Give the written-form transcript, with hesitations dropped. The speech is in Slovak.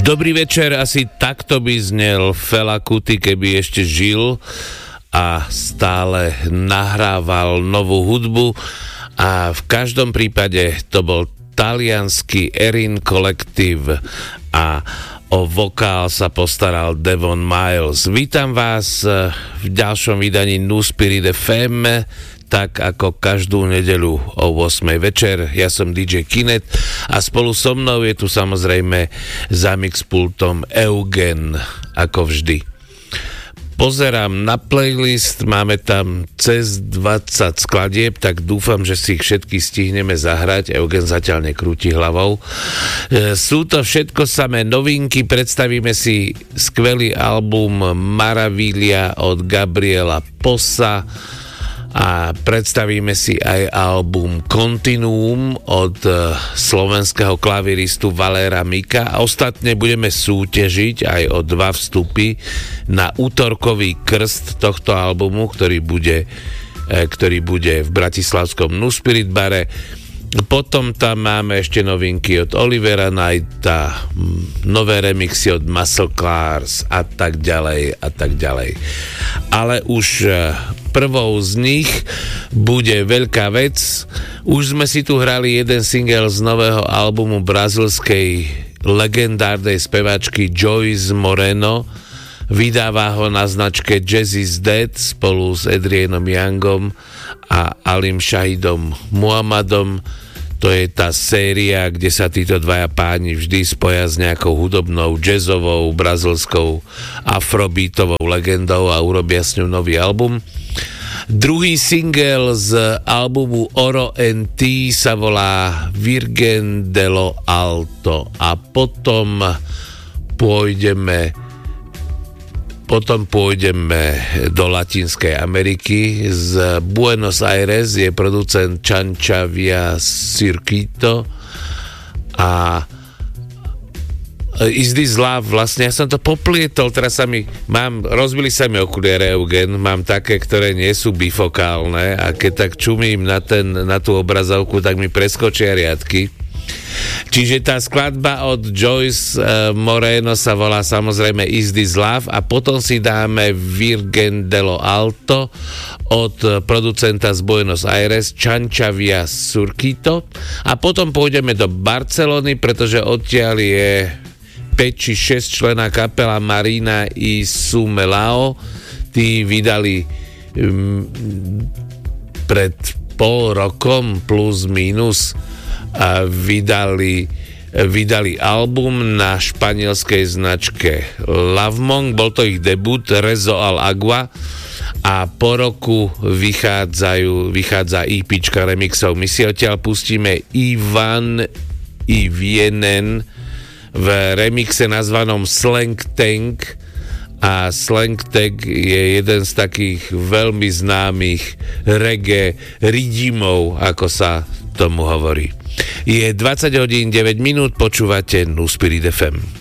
Dobrý večer, asi takto by znel Fela Kuti, keby ešte žil a stále nahrával novú hudbu, a v každom prípade to bol taliansky Erin kolektív a o vokál sa postaral Devon Miles. Vítam vás v ďalšom vydaní New Spirit FM, tak ako každú nedeľu o 8 večer. Ja som DJ Kinet a spolu so mnou je tu samozrejme za mixpultom Eugen, ako vždy. Pozerám na playlist, máme tam cez 20 skladieb, tak dúfam, že si ich všetky stihneme zahrať. Eugen zatiaľ nekrúti hlavou. Sú to všetko samé novinky, predstavíme si skvelý album Maravilla od Gabriela Possa a predstavíme si aj album Continuum od slovenského klaviristu Valéra Mika a ostatne budeme súťažiť aj o 2 vstupy na útorkový krst tohto albumu, ktorý bude v bratislavskom New Spirit bare. Potom tam máme ešte novinky od Olivera Knighta, nové remixy od Muscle Cars a tak ďalej a tak ďalej. Ale už prvou z nich bude veľká vec. Už sme si tu hrali jeden single z nového albumu brazilskej legendárnej speváčky Joyce Moreno. Vydáva ho na značke Jazz is Dead spolu s Adrienom Youngom a Alim Shahidom Muhammadom. To je tá séria, kde sa títo dvaja páni vždy spoja s nejakou hudobnou, jazzovou, brazilskou, afrobeatovou legendou a urobia s ňou nový album. Druhý single z albumu Oro NT sa volá Virgen dello Alto a potom pôjdeme do Latinskej Ameriky. Z Buenos Aires je producent Chanchavia Circuito a Is This Love, vlastne ja som to poplietol, teraz rozbili sa mi okuliare, Eugen, mám také, ktoré nie sú bifokálne a keď tak čumím na tú obrazovku, tak mi preskočia riadky. Čiže tá skladba od Joyce Moreno sa volá samozrejme Is This Love a potom si dáme Virgen dello Alto od producenta z Buenos Aires Chanchavia Circuito a potom pôjdeme do Barcelony, pretože odtiaľ je 5 či 6 člená kapela Marina i Sumelao. Tí vydali pred pol rokom plus minus a vydali album na španielskej značke Lavmong, bol to ich debut Rezo al Agua a po roku vychádza EPčka remixov. My si odtiaľ pustíme Ivan i Vienen v remixe nazvanom Slang Tank a Slang Tank je jeden z takých veľmi známych reggae ridimov, ako sa tomu hovorí. Je 20 hodín 9 minút, počúvate New Spirit FM.